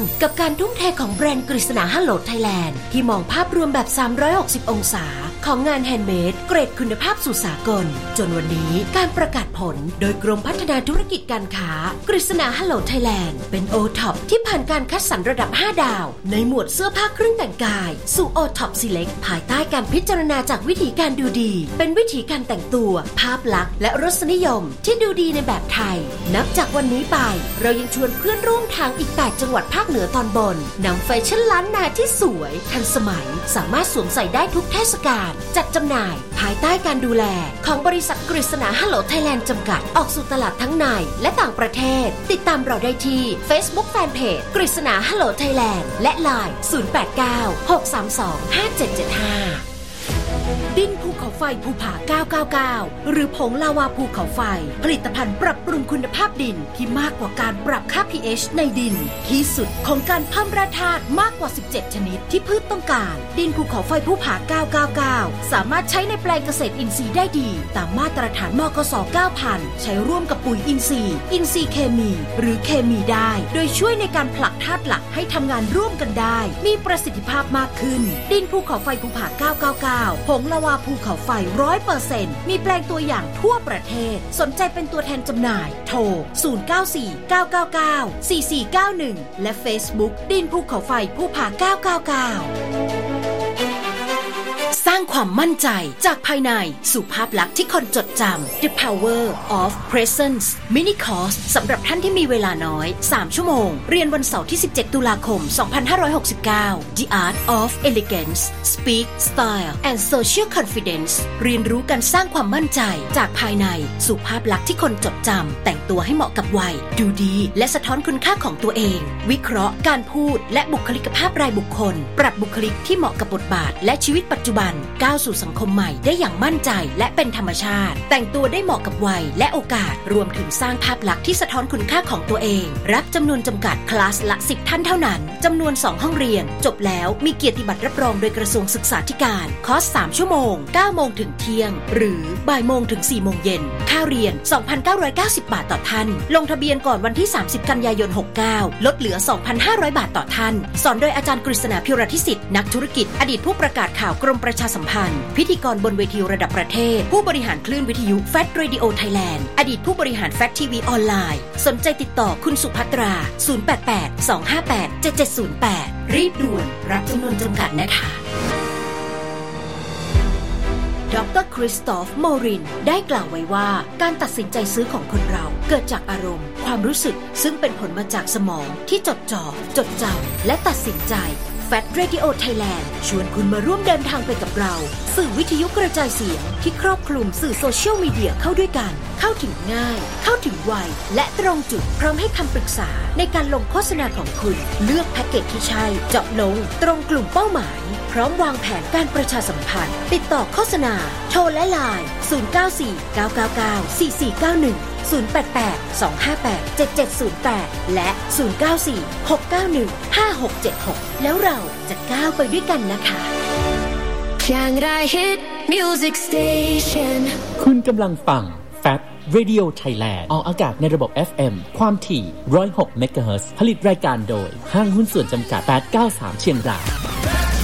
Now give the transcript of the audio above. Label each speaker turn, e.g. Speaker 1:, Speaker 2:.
Speaker 1: กับการทุ่มเทของแบรนด์กฤษณาฮัลโหลไทยแลนด์ที่มองภาพรวมแบบ360องศาของงานแฮนด์เมดเกรดคุณภาพสู่สากลจนวันนี้การประกาศผลโดยกรมพัฒนาธุรกิจการค้ากฤษณาฮัลโหลไทยแลนด์เป็น O-Top ที่ผ่านการคัดสรรระดับ5ดาวในหมวดเสื้อผ้าเครื่องแต่งกายสู่ O-Top Select ภายใต้การพิจารณาจากวิธีการดูดีเป็นวิธีการแต่งตัวภาพลักษณ์และรสนิยมที่ดูดีในแบบไทยนับจากวันนี้ไปเรายังชวนเพื่อนร่วมทางอีก8จังหวัดภาคเหนือตอนบนนำแฟชั่นล้านนาที่สวยทันสมัยสามารถสวมใส่ได้ทุกเทศกาลจัดจำหน่ายภายใต้การดูแลของบริษัทกฤษณาฮัลโหลไทยแลนด์จำกัดออกสู่ตลาดทั้งในและต่างประเทศติดตามเราได้ที่ Facebook Fanpage กฤษณาฮัลโหลไทยแลนด์และ LINE 0896325775ดินภูเขาไฟภูผา999หรือผงลาวาภูเขาไฟผลิตภัณฑ์ปรับปรุงคุณภาพดินที่มากกว่าการปรับค่า pH ในดินที่สุดของการเพิ่มแร่ธาตุมากกว่า17ชนิดที่พืชต้องการดินภูเขาไฟภูผา999สามารถใช้ในแปลงเกษตรอินทรีย์ได้ดีตามมาตรฐานมกส 9000 ใช้ร่วมกับปุ๋ยอินทรีย์เคมีหรือเคมีได้โดยช่วยในการผลักธาตุหลักให้ทำงานร่วมกันได้มีประสิทธิภาพมากขึ้นดินภูเขาไฟภูผา999ผงลาวาภูเขาไฟ 100% มีแปลงตัวอย่างทั่วประเทศสนใจเป็นตัวแทนจำหน่ายโทร0949994491และ Facebook ดินภูเขาไฟภูผา999สร้างความมั่นใจจากภายในสู่ภาพลักษณ์ที่คนจดจำ The Power of Presence Mini Course สำหรับท่านที่มีเวลาน้อย3ชั่วโมงเรียนวันเสาร์ที่17ตุลาคม2569 The Art of Elegance Speak Style and Social Confidence เรียนรู้การสร้างความมั่นใจจากภายในสู่ภาพลักษณ์ที่คนจดจำแต่งตัวให้เหมาะกับวัยดูดีและสะท้อนคุณค่าของตัวเองวิเคราะห์การพูดและบุคลิกภาพรายบุคคลปรับบุคลิกที่เหมาะกับบทบาทและชีวิตปัจจุบันก้าวสู่สังคมใหม่ได้อย่างมั่นใจและเป็นธรรมชาติแต่งตัวได้เหมาะกับวัยและโอกาสรวมถึงสร้างภาพลักษณ์ที่สะท้อนคุณค่าของตัวเองรับจำนวนจำกัดคลาสละ10ท่านเท่านั้นจำนวน2ห้องเรียนจบแล้วมีเกียรติบัตรรับรองโดยกระทรวงศึกษาธิการคอร์ส3ชั่วโมง9โมงถึงเที่ยงหรือบ่ายโมงถึง4โมงเย็นค่าเรียน 2,990 บาทต่อท่านลงทะเบียนก่อนวันที่30กันยายน69ลดเหลือ 2,500 บาทต่อท่านสอนโดยอาจารย์กฤษณาภิรทิสิทธิ์นักธุรกิจอดีตผู้ประกาศข่าวกรมประชาสัมพันธ์พิธีกรบนเวทีระดับประเทศผู้บริหารคลื่นวิทยุ FAT Radio Thailand อดีตผู้บริหาร FAT TV ออนไลน์สนใจติดต่อคุณสุภัตรา 088-258-7708 รีบด่วนรับจำนวนจำกัดนะคะดร.คริสตอฟ โมรินได้กล่าวไว้ว่าการตัดสินใจซื้อของคนเราเกิดจากอารมณ์ความรู้สึกซึ่งเป็นผลมาจากสมองที่จดจ่อจดจำและตัดสินใจFAT Radio Thailand ชวนคุณมาร่วมเดินทางไปกับเราสื่อวิทยุกระจายเสียงที่ครอบคลุมสื่อโซเชียลมีเดียเข้าด้วยกันเข้าถึงง่ายเข้าถึงไวและตรงจุดพร้อมให้คำปรึกษาในการลงโฆษณาของคุณเลือกแพ็กเกจที่ใช่เจาะลงตรงกลุ่มเป้าหมายพร้อมวางแผนการประชาสัมพันธ์ติดต่อโฆษณาโทรและ LINE 0949994491 088-258-7708 และ 094-691-5676 แล้วเราจะก้าวไปด้วยกันนะคะ
Speaker 2: Music Station
Speaker 3: คุณกำลังฟัง FAT Radio Thailand ออกอากาศในระบบ FM ความถี่ 106 เมกะเฮิรตซ์ผลิตรายการโดยห้างหุ้นส่วนจำกัด893เชียงราย